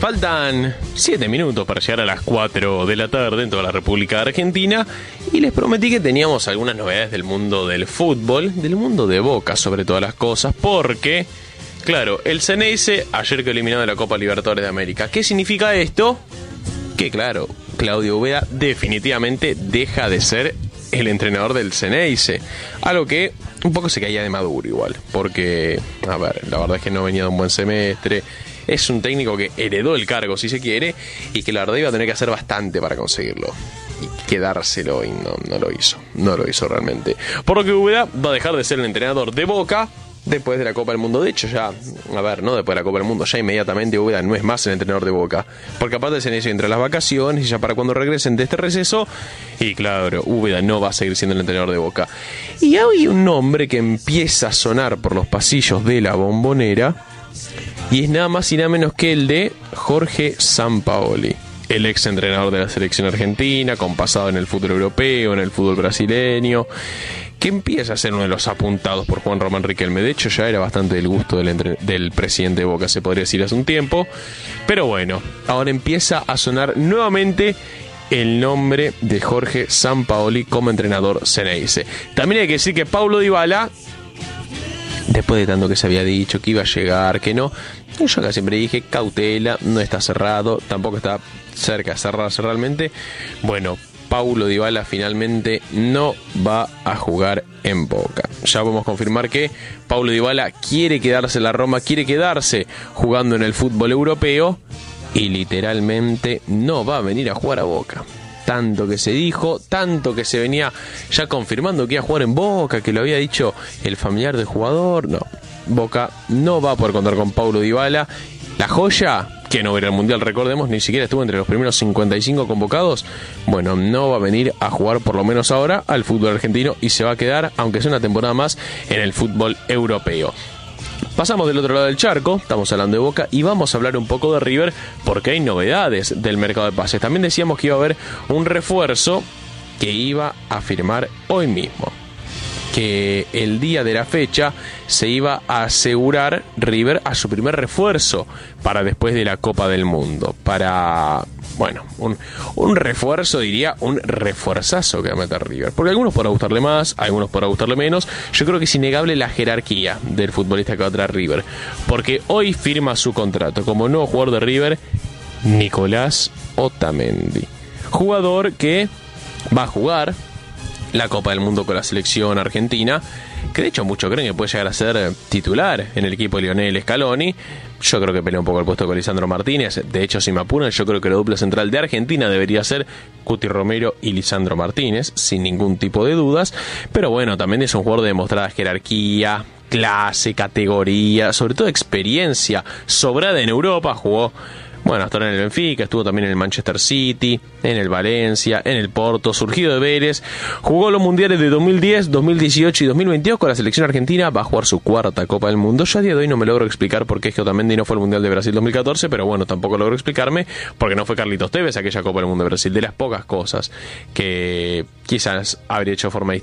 Faltan 7 minutos para llegar a las 4 de la tarde en toda la República Argentina y les prometí que teníamos algunas novedades del mundo del fútbol, del mundo de Boca sobre todas las cosas, porque, claro, el Ceneice ayer quedó eliminado de la Copa Libertadores de América. ¿Qué significa esto? Que, claro, Claudio Ubeda definitivamente deja de ser el entrenador del Ceneice, algo que un poco se caía de Maduro igual, porque, a ver, la verdad es que no venía de un buen semestre. Es un técnico que heredó el cargo, si se quiere, y que la verdad iba a tener que hacer bastante para conseguirlo. Y quedárselo, y no lo hizo. No lo hizo realmente. Por lo que Ubeda va a dejar de ser el entrenador de Boca después de la Copa del Mundo. De hecho, ya, a ver, no después de la Copa del Mundo, ya inmediatamente Ubeda no es más el entrenador de Boca. Porque aparte se inició entre las vacaciones y ya para cuando regresen de este receso. Y claro, Ubeda no va a seguir siendo el entrenador de Boca. Y hay un nombre que empieza a sonar por los pasillos de la Bombonera. Y es nada más y nada menos que el de Jorge Sampaoli, el ex entrenador de la selección argentina, con pasado en el fútbol europeo, en el fútbol brasileño, que empieza a ser uno de los apuntados por Juan Román Riquelme. De hecho, ya era bastante del gusto del presidente de Boca, se podría decir, hace un tiempo. Pero bueno, ahora empieza a sonar nuevamente el nombre de Jorge Sampaoli como entrenador Ceneice. También hay que decir que Paulo Dybala, después de tanto que se había dicho que iba a llegar, que no, yo acá siempre dije cautela, no está cerrado, tampoco está cerca de cerrarse realmente. Bueno, Paulo Dybala finalmente no va a jugar en Boca. Ya podemos confirmar que Paulo Dybala quiere quedarse en la Roma, quiere quedarse jugando en el fútbol europeo y literalmente no va a venir a jugar a Boca. Tanto que se dijo, tanto que se venía ya confirmando que iba a jugar en Boca, que lo había dicho el familiar del jugador. No, Boca no va a poder contar con Paulo Dybala. La joya, que no va a ir al Mundial, recordemos, ni siquiera estuvo entre los primeros 55 convocados. Bueno, no va a venir a jugar, por lo menos ahora, al fútbol argentino y se va a quedar, aunque sea una temporada más, en el fútbol europeo. Pasamos del otro lado del charco, estamos hablando de Boca y vamos a hablar un poco de River porque hay novedades del mercado de pases. También decíamos que iba a haber un refuerzo que iba a firmar hoy mismo, que el día de la fecha se iba a asegurar River a su primer refuerzo para después de la Copa del Mundo, para, bueno, un refuerzo, diría, un refuerzazo que va a meter River, porque a algunos podrá gustarle más, a algunos podrá gustarle menos. Yo creo que es innegable la jerarquía del futbolista que va a traer River, porque hoy firma su contrato como nuevo jugador de River Nicolás Otamendi, jugador que va a jugar la Copa del Mundo con la selección argentina, que de hecho muchos creen que puede llegar a ser titular en el equipo de Lionel Scaloni. Yo creo que pelea un poco el puesto con Lisandro Martínez. De hecho, si me apuran, yo creo que la dupla central de Argentina debería ser Cuti Romero y Lisandro Martínez, sin ningún tipo de dudas. Pero bueno, también es un jugador de demostrada jerarquía, clase, categoría, sobre todo experiencia sobrada en Europa. Jugó, bueno, hasta ahora en el Benfica, estuvo también en el Manchester City, en el Valencia, en el Porto, surgido de Vélez. Jugó los mundiales de 2010, 2018 y 2022 con la selección argentina. Va a jugar su cuarta Copa del Mundo. Yo a día de hoy no me logro explicar por qué es que Otamendi no fue al Mundial de Brasil 2014, pero bueno, tampoco logro explicarme porque no fue Carlitos Tevez aquella Copa del Mundo de Brasil. De las pocas cosas que quizás habría hecho de forma distinta